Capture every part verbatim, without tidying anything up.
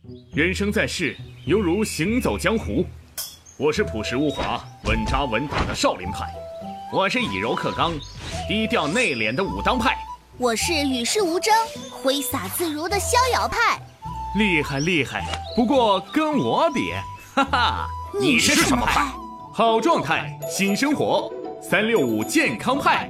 人生在世，犹如行走江湖。我是朴实无华、稳扎稳打的少林派，我是以柔克刚、低调内敛的武当派， 我是与世无争、挥洒自如的逍遥派。 厉害厉害，不过跟我比，哈哈， 你是什么派？ 好状态，新生活，三六五健康派。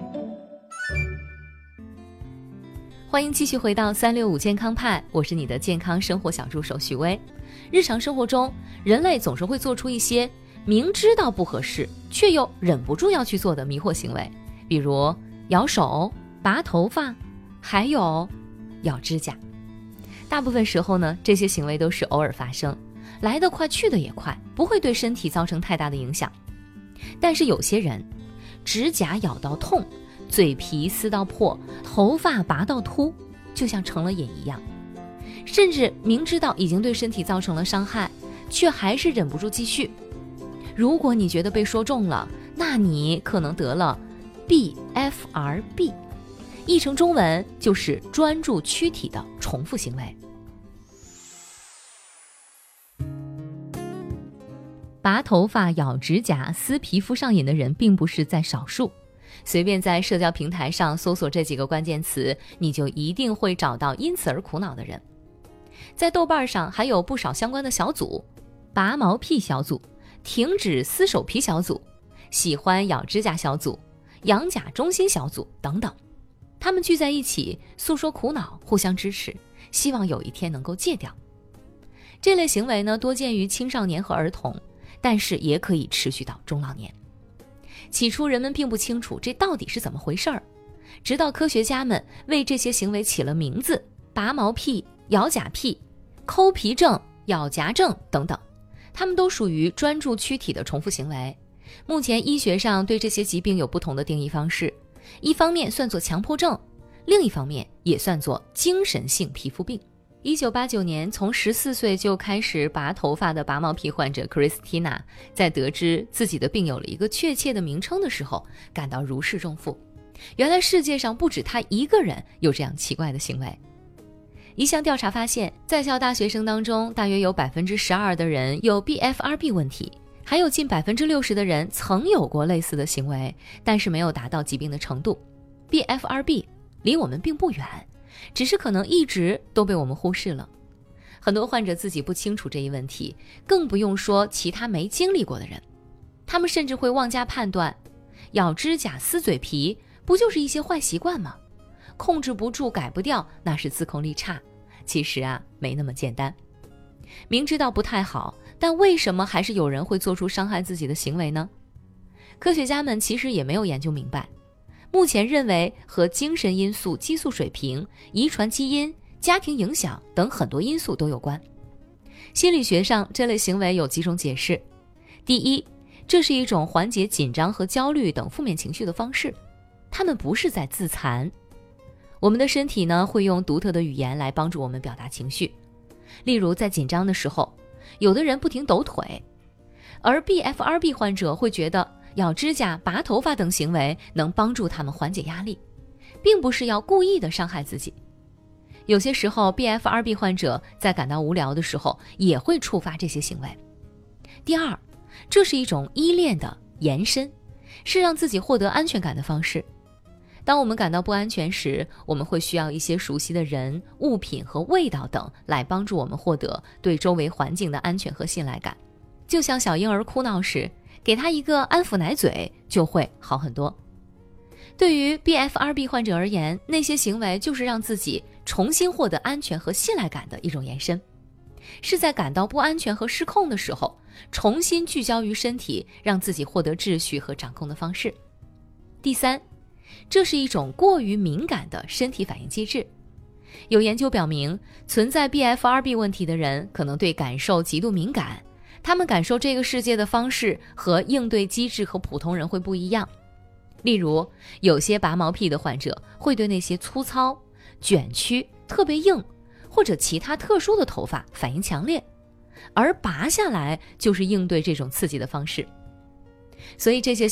欢迎继续回到三六五健康派，我是你的健康生活小助手许巍。日常生活中，人类总是会做出一些明知道不合适却又忍不住要去做的迷惑行为，比如咬手、拔头发，还有咬指甲。大部分时候呢，这些行为都是偶尔发生，来得快去得也快，不会对身体造成太大的影响。但是有些人，指甲咬到痛，嘴皮撕到破，头发拔到秃，就像成了瘾一样，甚至明知道已经对身体造成了伤害，却还是忍不住继续。如果你觉得被说中了，那你可能得了 B F R B， 译成中文就是专注躯体的重复行为。拔头发、咬指甲、撕皮肤上瘾的人并不是在少数，随便在社交平台上搜索这几个关键词，你就一定会找到因此而苦恼的人。在豆瓣上还有不少相关的小组，拔毛癖小组、停止撕手皮小组、喜欢咬指甲小组、养甲中心小组等等，他们聚在一起诉说苦恼，互相支持，希望有一天能够戒掉。这类行为呢，多见于青少年和儿童，但是也可以持续到中老年。起初人们并不清楚这到底是怎么回事儿，直到科学家们为这些行为起了名字，拔毛癖、咬甲癖、抠皮症、咬夹症等等，它们都属于专注躯体的重复行为。目前医学上对这些疾病有不同的定义方式，一方面算作强迫症，另一方面也算作精神性皮肤病。一九八九年，从十四岁就开始拔头发的拔毛癖患者 Christina， 在得知自己的病有了一个确切的名称的时候，感到如释重负。原来世界上不止他一个人有这样奇怪的行为。一项调查发现，在校大学生当中，大约有 百分之十二 的人有 B F R B 问题，还有近 百分之六十 的人曾有过类似的行为，但是没有达到疾病的程度。B F R B 离我们并不远，只是可能一直都被我们忽视了。很多患者自己不清楚这一问题，更不用说其他没经历过的人。他们甚至会妄加判断，咬指甲、撕嘴皮不就是一些坏习惯吗？控制不住改不掉，那是自控力差。其实啊，没那么简单。明知道不太好，但为什么还是有人会做出伤害自己的行为呢？科学家们其实也没有研究明白。目前认为和精神因素、激素水平、遗传基因、家庭影响等很多因素都有关。心理学上，这类行为有几种解释。第一，这是一种缓解紧张和焦虑等负面情绪的方式，他们不是在自残。我们的身体呢，会用独特的语言来帮助我们表达情绪。例如在紧张的时候，有的人不停抖腿，而 B F R B 患者会觉得咬指甲、拔头发等行为能帮助他们缓解压力，并不是要故意的伤害自己。有些时候 B F R B 患者在感到无聊的时候也会触发这些行为。第二，这是一种依恋的延伸，是让自己获得安全感的方式。当我们感到不安全时，我们会需要一些熟悉的人、物品和味道等来帮助我们获得对周围环境的安全和信赖感。就像小婴儿哭闹时，给他一个安抚奶嘴就会好很多。对于 B F R B 患者而言，那些行为就是让自己重新获得安全和信赖感的一种延伸，是在感到不安全和失控的时候，重新聚焦于身体，让自己获得秩序和掌控的方式。第三，这是一种过于敏感的身体反应机制。有研究表明，存在 B F R B 问题的人可能对感受极度敏感，他们感受这个世界的方式和应对机制和普通人会不一样。例如，有些拔毛癖的患者会对那些粗糙、卷曲、特别硬或者其他特殊的头发反应强烈，而拔下来就是应对这种刺激的方式。所以这些